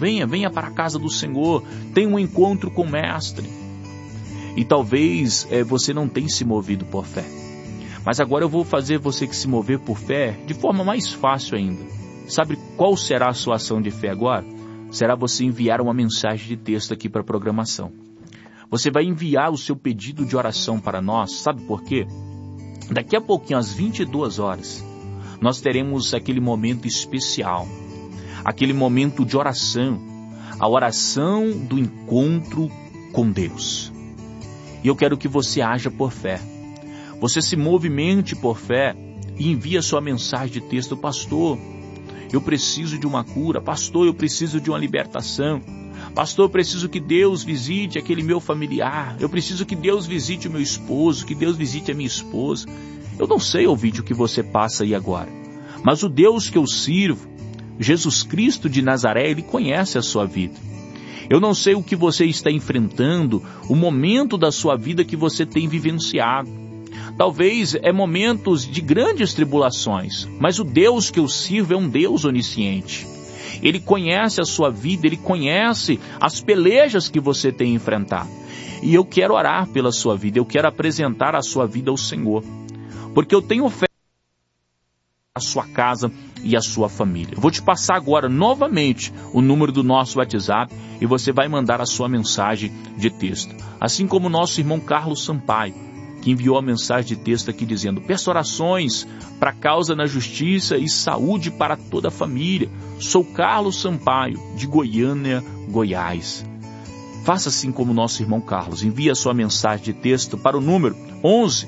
venha para a casa do Senhor, tenha um encontro com o Mestre. E talvez você não tenha se movido por fé. Mas agora eu vou fazer você que se mover por fé de forma mais fácil ainda. Sabe qual será a sua ação de fé agora? Será você enviar uma mensagem de texto aqui para a programação. Você vai enviar o seu pedido de oração para nós, sabe por quê? Daqui a pouquinho, às 22 horas, nós teremos aquele momento especial, aquele momento de oração, a oração do encontro com Deus. E eu quero que você haja por fé. Você se movimente por fé e envie a sua mensagem de texto. Pastor, eu preciso de uma cura. Pastor, eu preciso de uma libertação. Pastor, eu preciso que Deus visite aquele meu familiar. Eu preciso que Deus visite o meu esposo, que Deus visite a minha esposa. Eu não sei, ouvinte, o que você passa aí agora. Mas o Deus que eu sirvo, Jesus Cristo de Nazaré, Ele conhece a sua vida. Eu não sei o que você está enfrentando, o momento da sua vida que você tem vivenciado. Talvez momentos de grandes tribulações, mas o Deus que eu sirvo é um Deus onisciente. Ele conhece a sua vida, Ele conhece as pelejas que você tem enfrentado. E eu quero orar pela sua vida, eu quero apresentar a sua vida ao Senhor. Porque eu tenho fé a sua casa e a sua família. Eu vou te passar agora novamente o número do nosso WhatsApp e você vai mandar a sua mensagem de texto. Assim como o nosso irmão Carlos Sampaio, que enviou a mensagem de texto aqui dizendo: peço orações para a causa na justiça e saúde para toda a família. Sou Carlos Sampaio, de Goiânia, Goiás. Faça assim como o nosso irmão Carlos. Envie a sua mensagem de texto para o número 11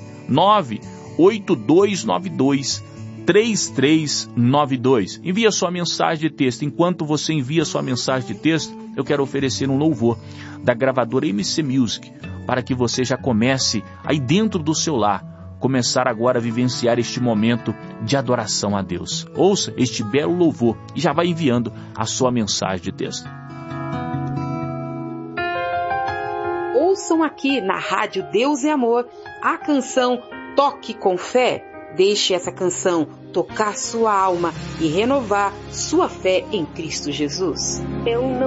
98292 3392. Envie a sua mensagem de texto. Enquanto você envia a sua mensagem de texto, eu quero oferecer um louvor da gravadora MC Music, para que você já comece aí dentro do seu lar, começar agora a vivenciar este momento de adoração a Deus. Ouça este belo louvor e já vai enviando a sua mensagem de texto. Ouçam aqui na Rádio Deus e Amor a canção Toque com Fé. Deixe essa canção tocar sua alma e renovar sua fé em Cristo Jesus.